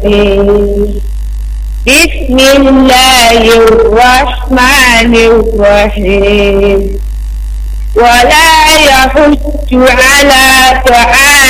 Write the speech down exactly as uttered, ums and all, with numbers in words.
الرحيم بسم الله الرحمن الرحيم ولا يحج على طعام